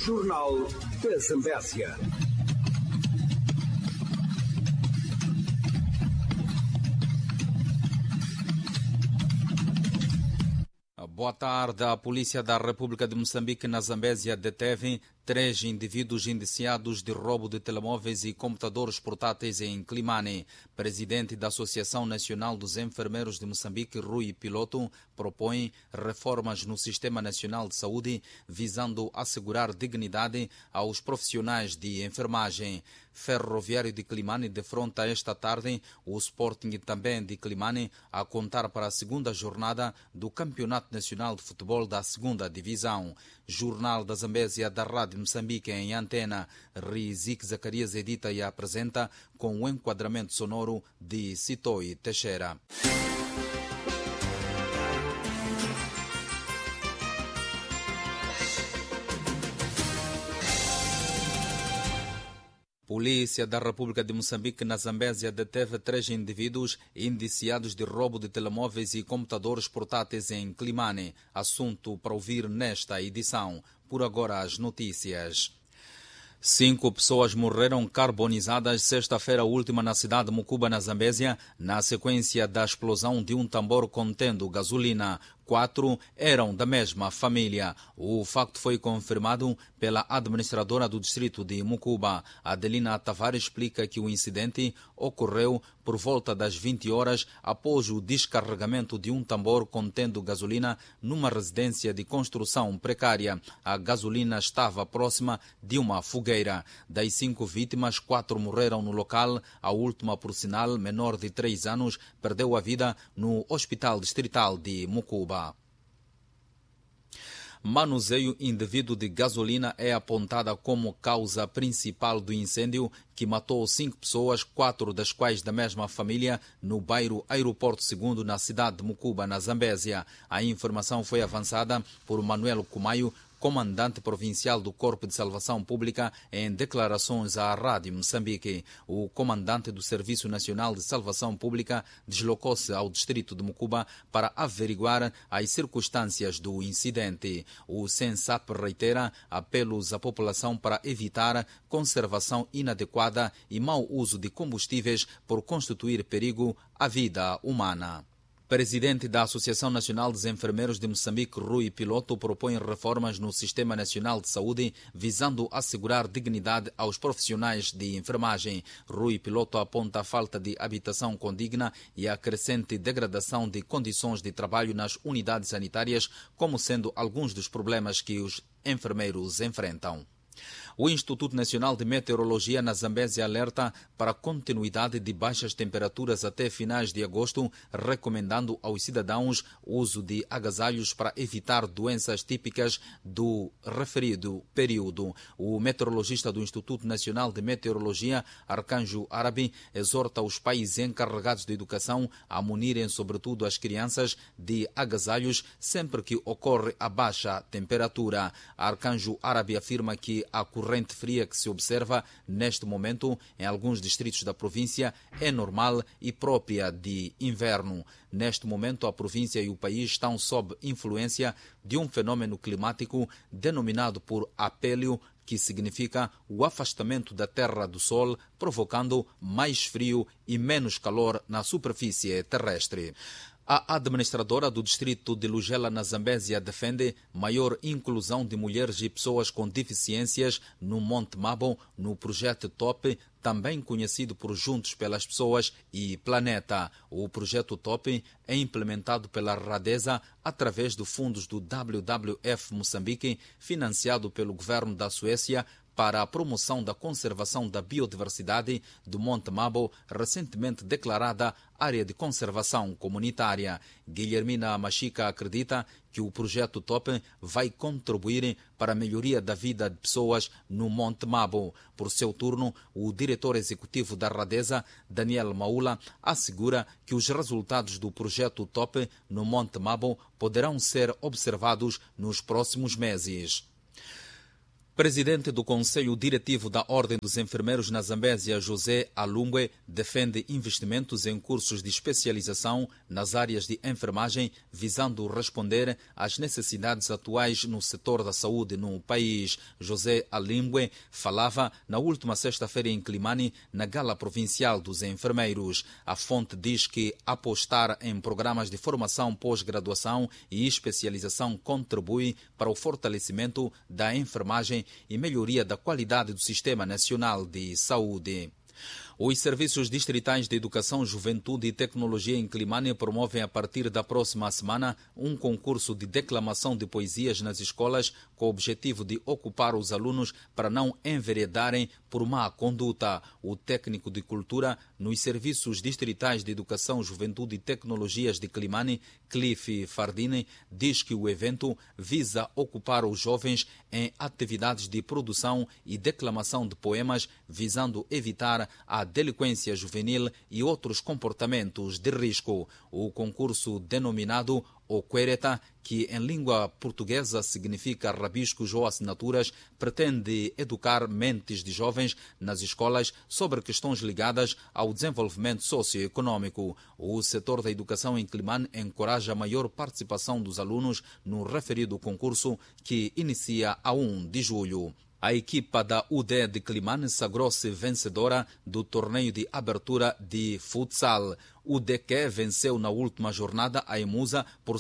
Jornal da Zambésia. Boa tarde. A Polícia da República de Moçambique, na Zambésia, deteve 3 indivíduos indiciados de roubo de telemóveis e computadores portáteis em Climane. Presidente da Associação Nacional dos Enfermeiros de Moçambique, Rui Piloto, propõe reformas no Sistema Nacional de Saúde, visando assegurar dignidade aos profissionais de enfermagem. Ferroviário de Climane defronta esta tarde o Sporting também de Climane, a contar para a segunda jornada do Campeonato Nacional de Futebol da 2ª Divisão. Jornal da Zambésia da Rádio Moçambique em antena. Rizik Zacarias edita e apresenta com o enquadramento sonoro de Citoi Teixeira. Polícia da República de Moçambique, na Zambésia, deteve 3 indivíduos indiciados de roubo de telemóveis e computadores portáteis em Climane. Assunto para ouvir nesta edição. Por agora, as notícias. 5 pessoas morreram carbonizadas sexta-feira última na cidade de Mucuba, na Zambésia, na sequência da explosão de um tambor contendo gasolina. 4 eram da mesma família. O facto foi confirmado pela administradora do distrito de Mucuba. Adelina Tavares explica que o incidente ocorreu por volta das 20 horas após o descarregamento de um tambor contendo gasolina numa residência de construção precária. A gasolina estava próxima de uma fogueira. Das 5 vítimas, 4 morreram no local. A última, por sinal, menor de 3 anos, perdeu a vida no Hospital Distrital de Mucuba. Manuseio indevido de gasolina é apontada como causa principal do incêndio que matou 5 pessoas, 4 das quais da mesma família, no bairro Aeroporto II, na cidade de Mucuba, na Zambésia. A informação foi avançada por Manuel Cumaio, comandante provincial do Corpo de Salvação Pública, em declarações à Rádio Moçambique. O comandante do Serviço Nacional de Salvação Pública deslocou-se ao distrito de Mucuba para averiguar as circunstâncias do incidente. O SENSAP reitera apelos à população para evitar conservação inadequada e mau uso de combustíveis por constituir perigo à vida humana. Presidente da Associação Nacional dos Enfermeiros de Moçambique, Rui Piloto, propõe reformas no Sistema Nacional de Saúde, visando assegurar dignidade aos profissionais de enfermagem. Rui Piloto aponta a falta de habitação condigna e a crescente degradação de condições de trabalho nas unidades sanitárias, como sendo alguns dos problemas que os enfermeiros enfrentam. O Instituto Nacional de Meteorologia, na Zambésia, alerta para a continuidade de baixas temperaturas até finais de agosto, recomendando aos cidadãos o uso de agasalhos para evitar doenças típicas do referido período. O meteorologista do Instituto Nacional de Meteorologia, Arcanjo Árabe, exorta os pais encarregados de educação a munirem sobretudo as crianças de agasalhos sempre que ocorre a baixa temperatura. Arcanjo Árabe afirma que a corrente fria que se observa neste momento em alguns distritos da província é normal e própria de inverno. Neste momento, a província e o país estão sob influência de um fenômeno climático denominado por apélio, que significa o afastamento da Terra do Sol, provocando mais frio e menos calor na superfície terrestre. A administradora do distrito de Lugela, na Zambésia, defende maior inclusão de mulheres e pessoas com deficiências no Monte Mabo, no projeto TOP, também conhecido por Juntos pelas Pessoas e Planeta. O projeto TOP é implementado pela Radesa através dos fundos do WWF Moçambique, financiado pelo governo da Suécia, para a promoção da conservação da biodiversidade do Monte Mabo, recentemente declarada área de conservação comunitária. Guilhermina Machica acredita que o projeto TOP vai contribuir para a melhoria da vida de pessoas no Monte Mabo. Por seu turno, o diretor executivo da Radesa, Daniel Maula, assegura que os resultados do projeto TOP no Monte Mabo poderão ser observados nos próximos meses. Presidente do Conselho Diretivo da Ordem dos Enfermeiros na Zambésia, José Alungwe, defende investimentos em cursos de especialização nas áreas de enfermagem, visando responder às necessidades atuais no setor da saúde no país. José Alungwe falava na última sexta-feira em Climane, na Gala Provincial dos Enfermeiros. A fonte diz que apostar em programas de formação, pós-graduação e especialização contribui para o fortalecimento da enfermagem e melhoria da qualidade do Sistema Nacional de Saúde. Os Serviços Distritais de Educação, Juventude e Tecnologia em Climane promovem a partir da próxima semana um concurso de declamação de poesias nas escolas com o objetivo de ocupar os alunos para não enveredarem por má conduta. O técnico de cultura nos Serviços Distritais de Educação, Juventude e Tecnologias de Climane, Cliff Fardini, diz que o evento visa ocupar os jovens em atividades de produção e declamação de poemas, visando evitar a delinquência juvenil e outros comportamentos de risco. O concurso denominado Oquereta, que em língua portuguesa significa rabiscos ou assinaturas, pretende educar mentes de jovens nas escolas sobre questões ligadas ao desenvolvimento socioeconômico. O setor da educação em Climane encoraja a maior participação dos alunos no referido concurso, que inicia a 1 de julho. A equipa da UD de Climane sagrou-se vencedora do torneio de abertura de futsal. O DQ venceu na última jornada a Emusa por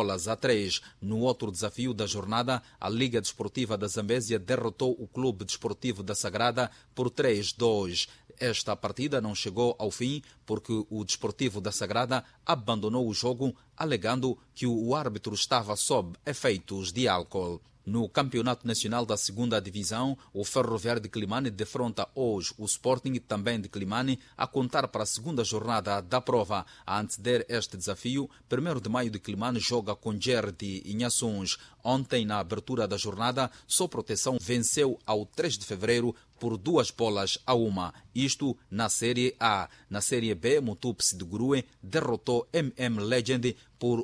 6-3. No outro desafio da jornada, a Liga Desportiva da Zambésia derrotou o Clube Desportivo da Sagrada por 3-2. Esta partida não chegou ao fim porque o Desportivo da Sagrada abandonou o jogo, alegando que o árbitro estava sob efeitos de álcool. No Campeonato Nacional da 2ª Divisão, o Ferroviário de Climane defronta hoje o Sporting, também de Climane, a contar para a segunda jornada da prova. A anteceder este desafio, 1º de maio de Climane joga com Ger de Inhaçuns. Ontem, na abertura da jornada, Só Proteção venceu ao 3 de fevereiro por 2-1. Isto na Série A. Na Série B, Mutupse de Gurue derrotou MM Legend por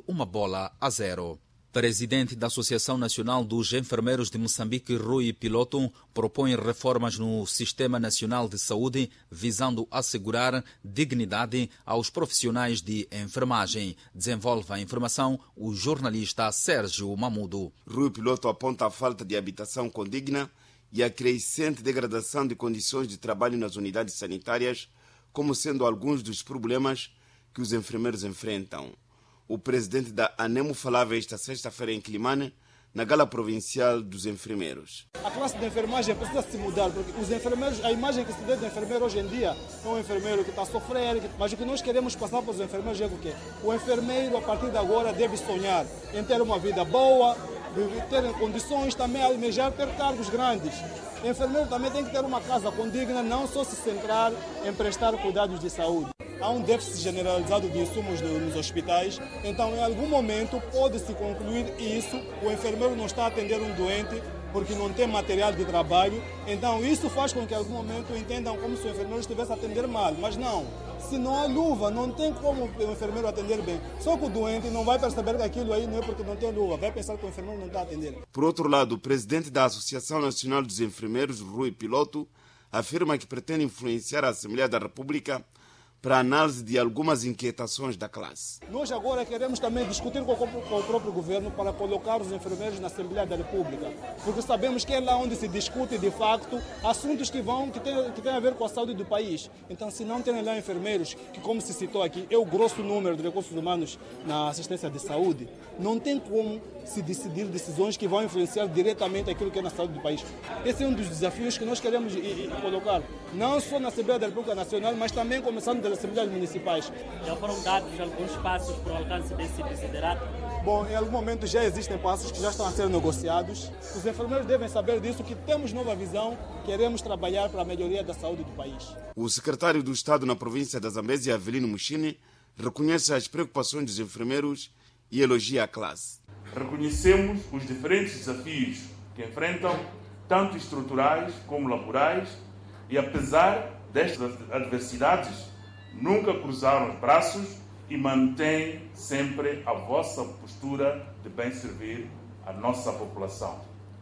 1-0. Presidente da Associação Nacional dos Enfermeiros de Moçambique, Rui Piloto, propõe reformas no Sistema Nacional de Saúde, visando assegurar dignidade aos profissionais de enfermagem. Desenvolve a informação o jornalista Sérgio Mamudo. Rui Piloto aponta a falta de habitação condigna e a crescente degradação de condições de trabalho nas unidades sanitárias como sendo alguns dos problemas que os enfermeiros enfrentam. O presidente da ANEMO falava esta sexta-feira em Climane, na Gala Provincial dos Enfermeiros. A classe de enfermagem precisa se mudar, porque os enfermeiros, a imagem que se dá do enfermeiro hoje em dia é um enfermeiro que está a sofrer, mas o que nós queremos passar para os enfermeiros é o quê? O enfermeiro, a partir de agora, deve sonhar em ter uma vida boa, ter condições também, almejar ter cargos grandes. O enfermeiro também tem que ter uma casa condigna, não só se centrar em prestar cuidados de saúde. Há um déficit generalizado de insumos nos hospitais, então em algum momento pode-se concluir isso, o enfermeiro não está a atender um doente porque não tem material de trabalho, então isso faz com que em algum momento entendam como se o enfermeiro estivesse a atender mal, mas não. Se não há luva, não tem como o enfermeiro atender bem. Só que o doente não vai perceber que aquilo aí não é porque não tem luva, vai pensar que o enfermeiro não está a atender. Por outro lado, o presidente da Associação Nacional dos Enfermeiros, Rui Piloto, afirma que pretende influenciar a Assembleia da República para a análise de algumas inquietações da classe. Nós agora queremos também discutir com o próprio governo para colocar os enfermeiros na Assembleia da República, porque sabemos que é lá onde se discute, de facto, assuntos que têm a ver com a saúde do país. Então, se não tem lá enfermeiros, que como se citou aqui, é o grosso número de recursos humanos na assistência de saúde, não tem como se decidir decisões que vão influenciar diretamente aquilo que é na saúde do país. Esse é um dos desafios que nós queremos colocar, não só na Assembleia da República Nacional, mas também começando das Assembleias Municipais. Já foram dados alguns passos para o alcance desse desiderato? Bom, em algum momento já existem passos que já estão a ser negociados. Os enfermeiros devem saber disso, que temos nova visão, queremos trabalhar para a melhoria da saúde do país. O secretário do Estado na província da Zambésia, Avelino Mushini, reconhece as preocupações dos enfermeiros e elogia a classe. Reconhecemos os diferentes desafios que enfrentam, tanto estruturais como laborais, e apesar destas adversidades, nunca cruzaram os braços e mantêm sempre a vossa postura de bem servir a nossa população.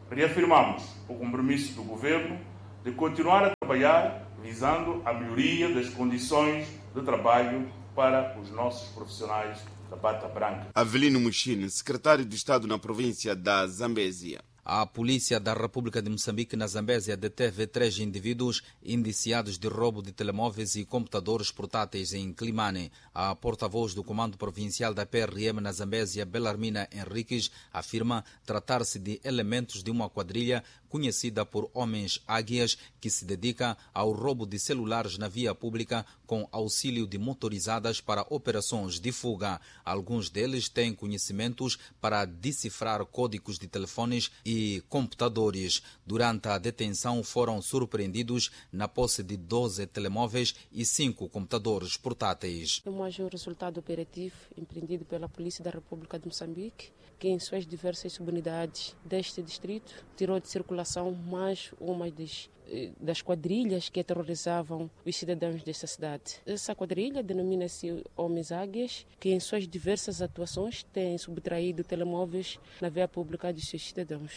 Reafirmamos o compromisso do Governo de continuar a trabalhar visando a melhoria das condições de trabalho para os nossos profissionais da bata branca. Avelino Muxine, secretário de Estado na província da Zambésia. A polícia da República de Moçambique na Zambésia deteve 3 indivíduos indiciados de roubo de telemóveis e computadores portáteis em Climane. A porta-voz do Comando Provincial da PRM na Zambésia, Belarmina Henriques, afirma tratar-se de elementos de uma quadrilha conhecida por homens águias que se dedica ao roubo de celulares na via pública com auxílio de motorizadas para operações de fuga. Alguns deles têm conhecimentos para decifrar códigos de telefones e computadores. Durante a detenção foram surpreendidos na posse de 12 telemóveis e 5 computadores portáteis. Mais um resultado operativo empreendido pela Polícia da República de Moçambique, que em suas diversas subunidades deste distrito tirou de circulação mais uma das quadrilhas que aterrorizavam os cidadãos desta cidade. Essa quadrilha denomina-se Homens Águias, que em suas diversas atuações têm subtraído telemóveis na via pública dos seus cidadãos.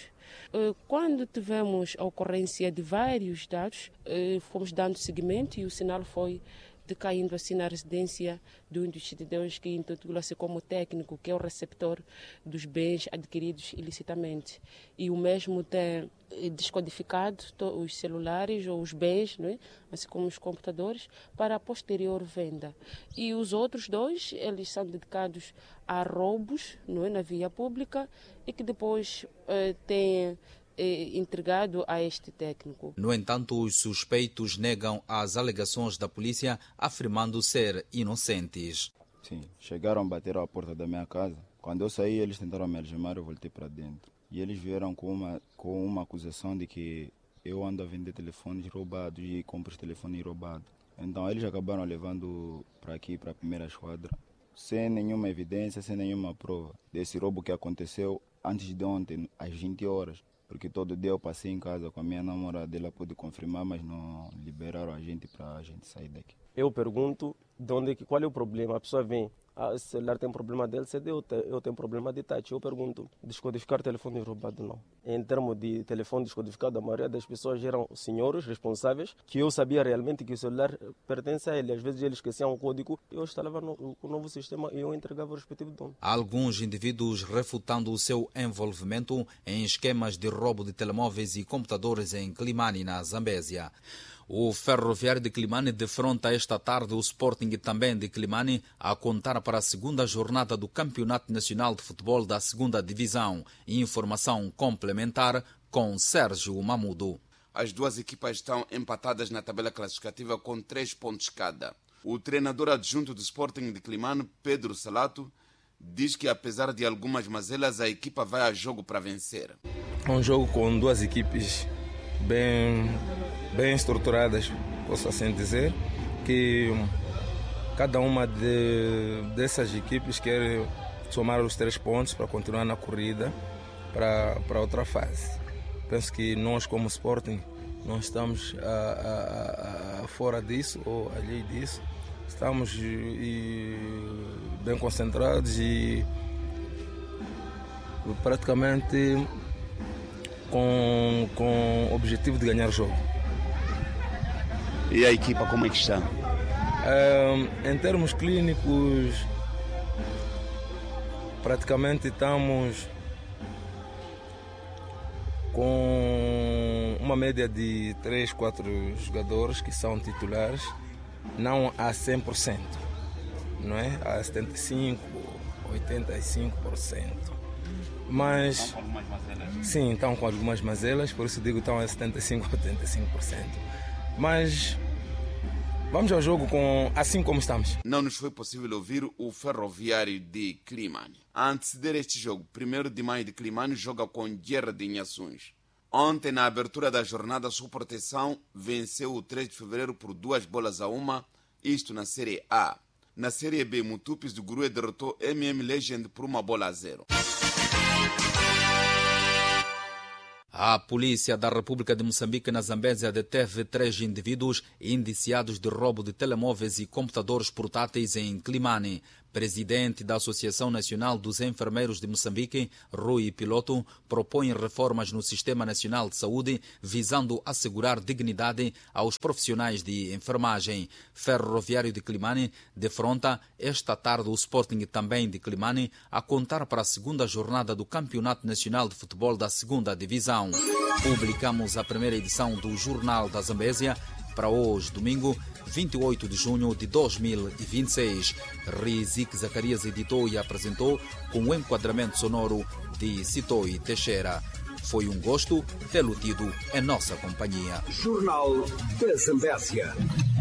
Quando tivemos a ocorrência de vários dados, fomos dando seguimento e o sinal foi decaindo assim na residência de um dos cidadãos que intitula-se como técnico, que é o receptor dos bens adquiridos ilicitamente. E o mesmo tem descodificado os celulares ou os bens, não é? Assim como os computadores, para a posterior venda. E os outros 2, eles são dedicados a roubos, não é? Na via pública e que depois têm entregado a este técnico. No entanto, os suspeitos negam as alegações da polícia, afirmando ser inocentes. Sim, chegaram a bater à porta da minha casa. Quando eu saí, eles tentaram me algemar, eu voltei para dentro. E eles vieram com uma acusação de que eu ando a vender telefones roubados e compro telefones roubados. Então eles acabaram levando para aqui, para a primeira esquadra, sem nenhuma evidência, sem nenhuma prova desse roubo que aconteceu antes de ontem, às 20 horas. Porque todo dia eu passei em casa com a minha namorada, ela pôde confirmar, mas não liberaram a gente para a gente sair daqui. Eu pergunto qual é o problema. A pessoa vem, o celular tem problema de LCD, eu tenho problema de touch. Eu pergunto, descodificar telefone roubado não. Em termos de telefone descodificado, a maioria das pessoas eram senhores responsáveis, que eu sabia realmente que o celular pertence a ele. Às vezes eles esqueciam o código, eu instalava o novo sistema e eu entregava o respectivo dono. Alguns indivíduos refutando o seu envolvimento em esquemas de roubo de telemóveis e computadores em Climane, na Zambésia. O Ferroviário de Climane defronta esta tarde o Sporting também de Climane a contar para a segunda jornada do Campeonato Nacional de Futebol da 2ª Divisão. Informação complementar com Sérgio Mamudo. As duas equipas estão empatadas na tabela classificativa com 3 pontos cada. O treinador adjunto do Sporting de Climane, Pedro Salato, diz que apesar de algumas mazelas, a equipa vai a jogo para vencer. É um jogo com duas equipes bem estruturadas, posso assim dizer, que cada uma dessas equipes quer somar os 3 pontos para continuar na corrida para outra fase. Penso que nós, como Sporting, não estamos fora disso ou alheio disso. Estamos bem concentrados e praticamente com o objetivo de ganhar o jogo. E a equipa como é que está? Em termos clínicos, praticamente estamos com uma média de 3, 4 jogadores que são titulares, não a 100%, não é? A 75%, 85%. Mas sim, estão com algumas mazelas, por isso digo que estão a 75%, 85%. Mas vamos ao jogo assim como estamos. Não nos foi possível ouvir o Ferroviário de Climane. A anteceder este jogo, 1º de maio de Climane joga com Guerra de Inhações. Ontem, na abertura da jornada, Sua Proteção venceu o 3 de fevereiro por 2-1, isto na Série A. Na Série B, Mutupis do Grue derrotou Legend por 1-0. A polícia da República de Moçambique na Zambésia deteve 3 indivíduos indiciados de roubo de telemóveis e computadores portáteis em Climane. Presidente da Associação Nacional dos Enfermeiros de Moçambique, Rui Piloto, propõe reformas no Sistema Nacional de Saúde visando assegurar dignidade aos profissionais de enfermagem. Ferroviário de Climane defronta esta tarde o Sporting também de Climane a contar para a segunda jornada do Campeonato Nacional de Futebol da 2ª Divisão. Publicamos a primeira edição do Jornal da Zambésia para hoje, domingo, 28 de junho de 2026. Rizik Zacarias editou e apresentou com o enquadramento sonoro de Citoi Teixeira. Foi um gosto tê-lo tido em nossa companhia. Jornal da Zambésia.